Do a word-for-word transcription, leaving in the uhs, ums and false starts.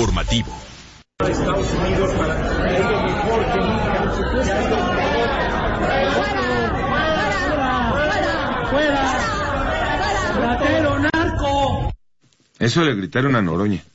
informativo. Estados Unidos para algo mejor que nunca. ¡Fuera! ¡Fuera! ¡Ratero narco! Eso le gritaron a Noroña.